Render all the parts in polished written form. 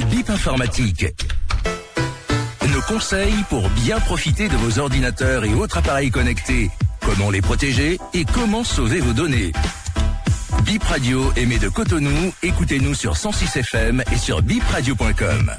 BIP Informatique. Nos conseils pour bien profiter de vos ordinateurs et autres appareils connectés. Comment les protéger et comment sauver vos données. BIP Radio émet de Cotonou. Écoutez-nous sur 106 FM et sur bipradio.com.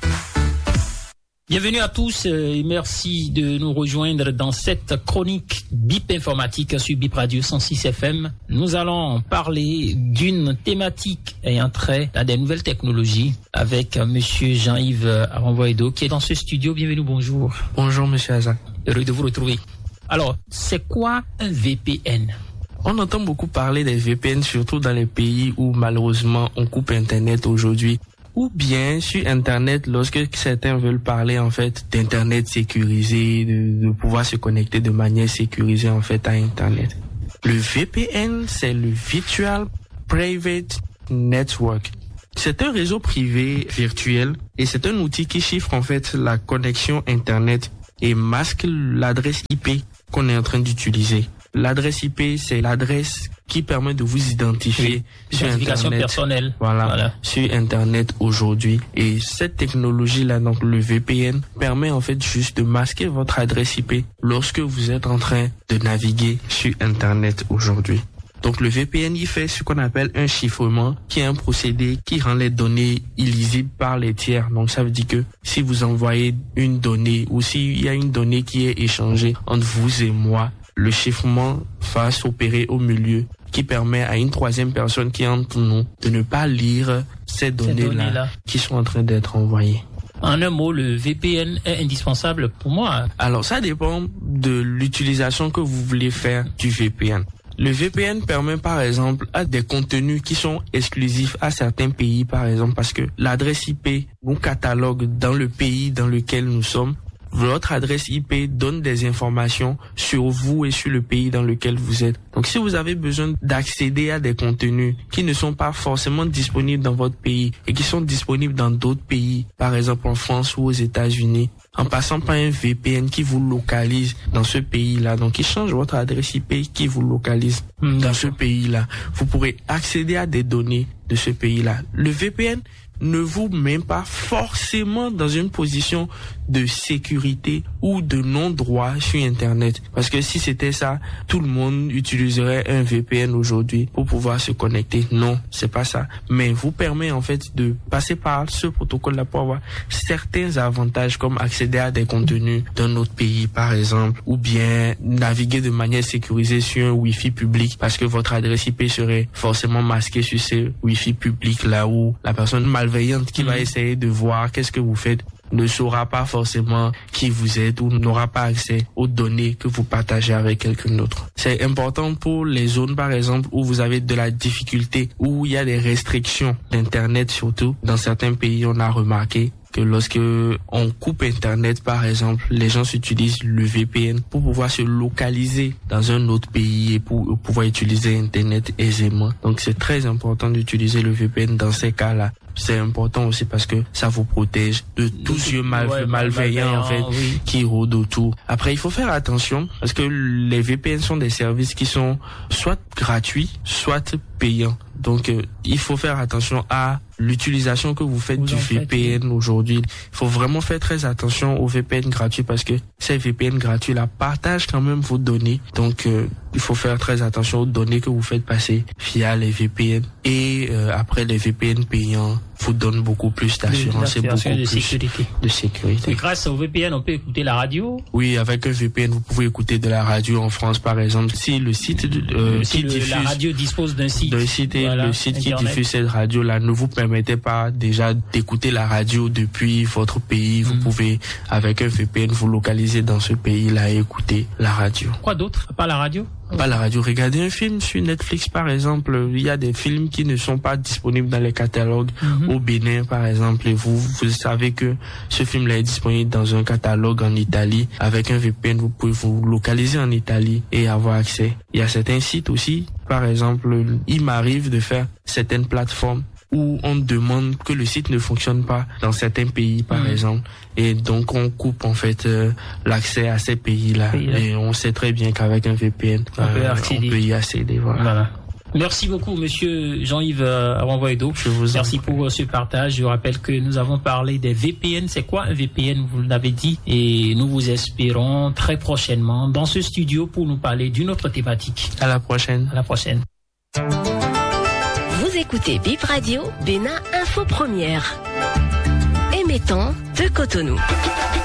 Bienvenue à tous et merci de nous rejoindre dans cette chronique BIP Informatique sur BIP Radio 106 FM. Nous allons parler d'une thématique ayant trait à des nouvelles technologies avec monsieur Jean-Yves Aramboedo qui est dans ce studio. Bienvenue, bonjour. Bonjour monsieur Azak. Heureux de vous retrouver. Alors, c'est quoi un VPN ? On entend beaucoup parler des VPN, surtout dans les pays où malheureusement on coupe Internet aujourd'hui. Ou bien sur Internet, lorsque certains veulent parler en fait d'Internet sécurisé, de pouvoir se connecter de manière sécurisée en fait à Internet. Le VPN, c'est le Virtual Private Network. C'est un réseau privé virtuel et c'est un outil qui chiffre en fait la connexion Internet et masque l'adresse IP qu'on est en train d'utiliser. L'adresse IP, c'est l'adresse qui permet de vous identifier sur Internet. Personnelle. Voilà, sur Internet aujourd'hui. Et cette technologie-là, donc le VPN, permet en fait juste de masquer votre adresse IP lorsque vous êtes en train de naviguer sur Internet aujourd'hui. Donc le VPN, il fait ce qu'on appelle un chiffrement, qui est un procédé qui rend les données illisibles par les tiers. Donc ça veut dire que si vous envoyez une donnée ou s'il y a une donnée qui est échangée entre vous et moi, le chiffrement va s'opérer au milieu, qui permet à une troisième personne qui est entre nous de ne pas lire ces données-là qui sont en train d'être envoyées. En un mot, le VPN est indispensable pour moi. Alors, ça dépend de l'utilisation que vous voulez faire du VPN. Le VPN permet par exemple à des contenus qui sont exclusifs à certains pays, par exemple, parce que l'adresse IP nous catalogue dans le pays dans lequel nous sommes. Votre adresse IP donne des informations sur vous et sur le pays dans lequel vous êtes. Donc, si vous avez besoin d'accéder à des contenus qui ne sont pas forcément disponibles dans votre pays et qui sont disponibles dans d'autres pays, par exemple en France ou aux États-Unis, en passant par un VPN qui vous localise dans ce pays-là, donc qui change votre adresse IP qui vous localise dans ce pays-là, vous pourrez accéder à des données de ce pays-là. Le VPN ne vous met pas forcément dans une position de sécurité ou de non-droit sur Internet. Parce que si c'était ça, tout le monde utiliserait un VPN aujourd'hui pour pouvoir se connecter. Non, c'est pas ça. Mais vous permet en fait de passer par ce protocole-là pour avoir certains avantages comme accéder à des contenus d'un autre pays, par exemple, ou bien naviguer de manière sécurisée sur un Wi-Fi public parce que votre adresse IP serait forcément masquée sur ce Wi-Fi public là où la personne malveillante qui va essayer de voir qu'est-ce que vous faites ne saura pas forcément qui vous êtes ou n'aura pas accès aux données que vous partagez avec quelqu'un d'autre. C'est important pour les zones, par exemple, où vous avez de la difficulté, où il y a des restrictions d'Internet surtout. Dans certains pays, on a remarqué que lorsque on coupe Internet, par exemple, les gens utilisent le VPN pour pouvoir se localiser dans un autre pays et pour pouvoir utiliser Internet aisément. Donc, c'est très important d'utiliser le VPN dans ces cas-là. C'est important aussi parce que ça vous protège de tous yeux malveillants en fait qui rôdent autour. Après, il faut faire attention parce que les VPN sont des services qui sont soit gratuits, soit payants. Donc, il faut faire attention à l'utilisation que vous faites du VPN aujourd'hui. Il faut vraiment faire très attention aux VPN gratuits parce que ces VPN gratuits-là partagent quand même vos données. Donc, il faut faire très attention aux données que vous faites passer via les VPN. Et après, les VPN payants vous donnent beaucoup plus d'assurance et beaucoup plus de sécurité. Et grâce au VPN, on peut écouter la radio? Oui, avec un VPN, vous pouvez écouter de la radio en France, par exemple. Si le site qui diffuse... La radio dispose d'un site. Le site qui diffuse cette radio-là ne vous permettait pas déjà d'écouter la radio depuis votre pays. Vous pouvez, avec un VPN, vous localiser dans ce pays-là et écouter la radio. Quoi d'autre, à part la radio? Pas la radio. Regardez un film sur Netflix, par exemple. Il y a des films qui ne sont pas disponibles dans les catalogues au Bénin, par exemple. Et vous savez que ce film-là est disponible dans un catalogue en Italie. Avec un VPN, vous pouvez vous localiser en Italie et avoir accès. Il y a certains sites aussi. Par exemple, il m'arrive de faire certaines plateformes où on demande que le site ne fonctionne pas dans certains pays, par exemple. Et donc, on coupe, en fait, l'accès à ces pays-là. Et on sait très bien qu'avec un VPN, on peut y accéder. Voilà. Merci beaucoup, monsieur Jean-Yves Aranvoedo. Merci pour ce partage. Je rappelle que nous avons parlé des VPN. C'est quoi un VPN? Vous l'avez dit. Et nous vous espérons très prochainement dans ce studio pour nous parler d'une autre thématique. À la prochaine. À la prochaine. Vous écoutez Bip Radio, Bénin Info Première. Émettant de Cotonou.